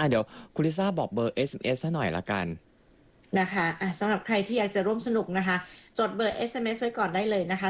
เดี๋ยวคุณลิซ่าบอกเบอร์ SMS ซะหน่อยละกันนะคะสำหรับใครที่อยากจะร่วมสนุกนะคะจดเบอร์ SMS ไว้ก่อนได้เลยนะคะ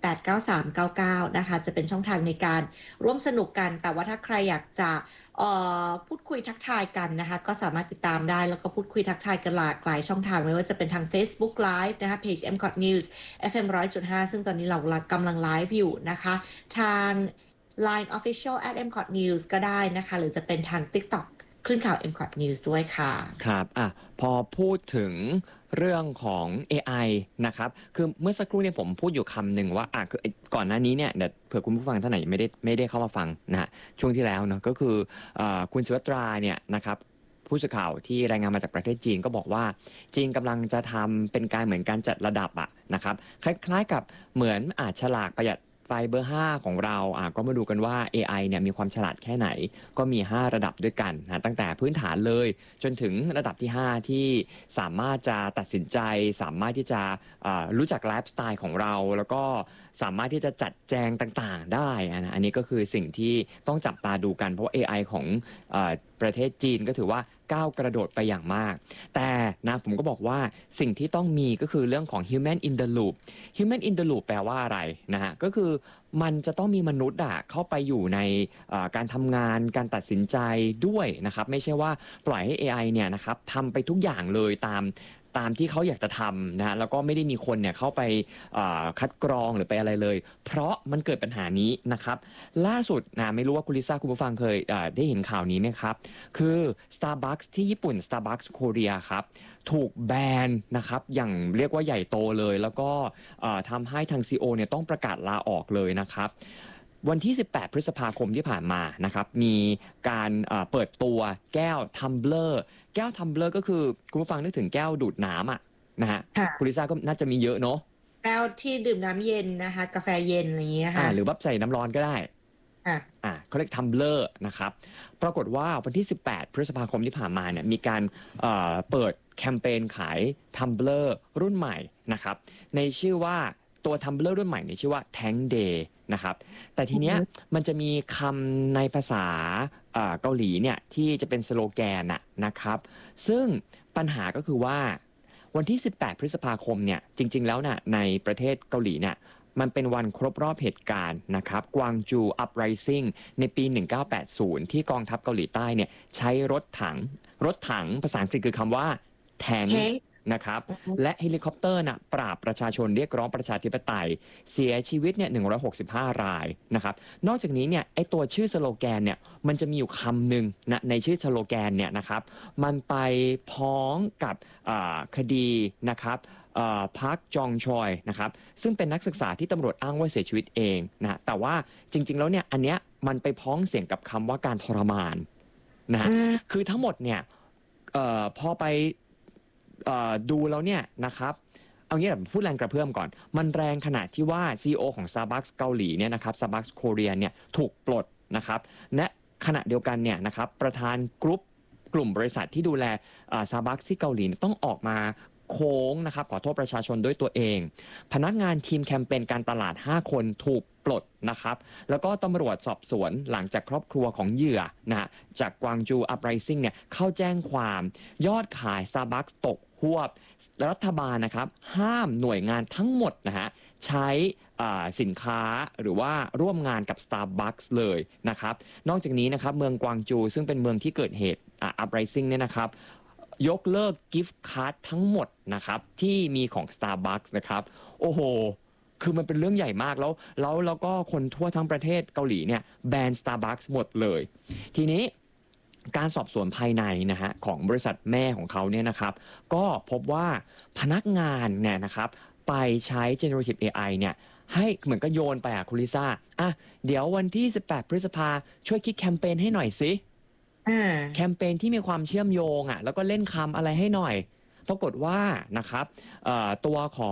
4689399นะคะจะเป็นช่องทางในการร่วมสนุกกันแต่ว่าถ้าใครอยากจะพูดคุยทักทายกันนะคะก็สามารถติดตามได้แล้วก็พูดคุยทักทายกันหลากหลายช่องทางไม่ว่าจะเป็นทาง Facebook Live นะคะเพจ MCOT News FM 100.5ซึ่งตอนนี้เรากำลังไลฟ์อยู่นะคะทาง Line Official @MCOT News ก็ได้นะคะหรือจะเป็นทาง TikTok คลื่นข่าว MCOT News ด้วยค่ะครับพอพูดถึงเรื่องของ AI นะครับคือเมื่อสักครู่เนี่ยผมพูดอยู่คำหนึ่งว่าคือก่อนหน้านี้เนี่ยเผื่อคุณผู้ฟังท่านไหนไม่ได้เข้ามาฟังนะฮะช่วงที่แล้วเนาะก็คือคุณสุภัตราเนี่ยนะครับผู้สื่อข่าวที่รายงานมาจากประเทศจีนก็บอกว่าจีนกำลังจะทำเป็นการเหมือนการจัดระดับนะครับคล้ายๆกับเหมือนฉลากประหยัดไฟเบอร์5ของเราก็มาดูกันว่า AI เนี่ยมีความฉลาดแค่ไหนก็มี5ระดับด้วยกันนะตั้งแต่พื้นฐานเลยจนถึงระดับที่5ที่สามารถจะตัดสินใจสามารถที่จะรู้จักไลฟ์สไตล์ของเราแล้วก็สามารถที่จะจัดแจงต่างๆได้นะอันนี้ก็คือสิ่งที่ต้องจับตาดูกันเพราะว่า AI ของประเทศจีนก็ถือว่าก้าวกระโดดไปอย่างมากแต่นะผมก็บอกว่าสิ่งที่ต้องมีก็คือเรื่องของ human in the loop human in the loop แปลว่าอะไรนะฮะก็คือมันจะต้องมีมนุษย์เข้าไปอยู่ในการทำงานการตัดสินใจด้วยนะครับไม่ใช่ว่าปล่อยให้ AI เนี่ยนะครับทำไปทุกอย่างเลยตามที่เขาอยากจะทำนะแล้วก็ไม่ได้มีคนเนี่ยเข้าไปคัดกรองหรือไปอะไรเลยเพราะมันเกิดปัญหานี้นะครับล่าสุดนะไม่รู้ว่าคุณลิซ่าคุณผู้ฟังเคยได้เห็นข่าวนี้ไหมครับคือ Starbucks ที่ญี่ปุ่น Starbucks โคเรียครับถูกแบนนะครับอย่างเรียกว่าใหญ่โตเลยแล้วก็ทำให้ทาง CEO เนี่ยต้องประกาศลาออกเลยนะครับวันที่18พฤษภาคมที่ผ่านมานะครับมีการเปิดตัวแก้วทัมเบลอร์แก้วทัมเบลอร์ก็คือคุณผู้ฟังนึกถึงแก้วดูดน้ำนะฮะคุณลิซ่าก็น่าจะมีเยอะเนาะแก้วที่ดื่มน้ำเย็นนะคะกาแฟเย็นอะไรอย่างเงี้ยค่ะหรือว่าใส่น้ำร้อนก็ได้อ่ะเขาเรียกทัมเบลอร์นะครับปรากฏว่าวันที่18พฤษภาคมที่ผ่านมาเนี่ยมีการเปิดแคมเปญขายทัมเบลอร์รุ่นใหม่นะครับในชื่อว่าตัวทัมเบลอร์รุ่นใหม่ในชื่อว่า Tank Day นะครับแต่ทีเนี้ยมันจะมีคำในภาษาเกาหลีเนี่ยที่จะเป็นสโลแกนนะครับซึ่งปัญหาก็คือว่าวันที่18พฤษภาคมเนี่ยจริงๆแล้วน่ะในประเทศเกาหลีเนี่ยมันเป็นวันครบรอบเหตุการณ์นะครับกวางจูอัพไรซิ่งในปี1980ที่กองทัพเกาหลีใต้เนี่ยใช้รถถังภาษาอังกฤษคือคำว่าแทงนะครับและเฮลิคอปเตอร์ปราบประชาชนเรียกร้องประชาธิปไตยเสียชีวิตเนี่ย165รายนะครับนอกจากนี้เนี่ยไอตัวชื่อสโลแกนเนี่ยมันจะมีอยู่คำหนึ่งนะในชื่อสโลแกนเนี่ยนะครับมันไปพ้องกับคดีนะครับพักจองชอยนะครับซึ่งเป็นนักศึกษาที่ตำรวจอ้างว่าเสียชีวิตเองนะแต่ว่าจริงๆแล้วเนี่ยอันเนี้ยมันไปพ้องเสียงกับคำว่าการทรมานนะฮะคือทั้งหมดเนี่ยพอไปดูแล้วเนี่ยนะครับเอางี้แบบพูดแรงกระเพื่อมก่อนมันแรงขนาดที่ว่า CEO ของ Starbucks เกาหลีเนี่ยนะครับ Starbucks โคเรียเนี่ยถูกปลดนะครับและขณะเดียวกันเนี่ยนะครับประธานกลุ่มบริษัทที่ดูแลStarbucks ที่เกาหลีต้องออกมาโค้งนะครับขอโทษประชาชนด้วยตัวเองพนักงานทีมแคมเปญการตลาด5คนถูกปลดนะครับแล้วก็ตำรวจสอบสวนหลังจากครอบครัวของเหยื่อนะจากกวางจูอัพไรซิ่งเนี่ยเข้าแจ้งความยอดขาย Starbucks ตกหวบรัฐบาลนะครับห้ามหน่วยงานทั้งหมดนะฮะใช้สินค้าหรือว่าร่วมงานกับ Starbucks เลยนะครับนอกจากนี้นะครับเมืองกวางจูซึ่งเป็นเมืองที่เกิดเหตุอัพไรซิ่งเนี่ยนะครับยกเลิกกิฟต์การ์ดทั้งหมดนะครับที่มีของ Starbucks นะครับโอ้โหคือมันเป็นเรื่องใหญ่มากแล้วก็คนทั่วทั้งประเทศเกาหลีเนี่ยแบน Starbucks หมดเลยทีนี้การสอบสวนภายในนะฮะของบริษัทแม่ของเขาเนี่ยนะครับก็พบว่าพนักงานเนี่ยนะครับไปใช้ generative AI เนี่ยให้เหมือนก็โยนไปคุณลิซ่าเดี๋ยววันที่18พฤษภาช่วยคิดแคมเปญให้หน่อยสิแคมเปญที่มีความเชื่อมโยงแล้วก็เล่นคำอะไรให้หน่อยปรากฏว่านะครับตัวของ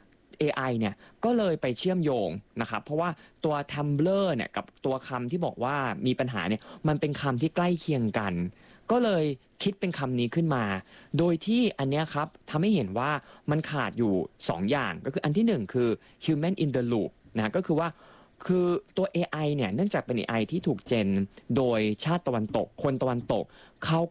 AI เนี่ยก็เลยไปเชื่อมโยงนะครับเพราะว่าตัว Tumblr เนี่ยกับตัวคำที่บอกว่ามีปัญหาเนี่ยมันเป็นคำที่ใกล้เคียงกันก็เลยคิดเป็นคำนี้ขึ้นมาโดยที่อันเนี้ยครับทำให้เห็นว่ามันขาดอยู่2อย่างก็คืออันที่1คือ human in the loop นะก็คือว่าคือตัว AI เนี่ยเนื่องจากเป็น AI ที่ถูกเจนโดยชาติตะวันตกคนตะวันตกเขา